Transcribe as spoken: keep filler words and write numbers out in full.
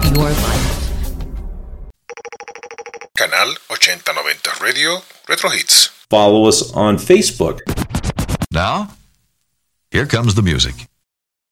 your life. Canal ochenta noventa Radio Retro Hits. Follow us on Facebook. Now, here comes the music.